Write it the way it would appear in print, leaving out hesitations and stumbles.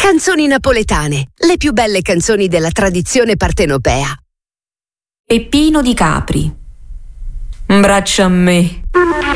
Canzoni napoletane, le più belle canzoni della tradizione partenopea. Peppino di Capri. Braccia a me.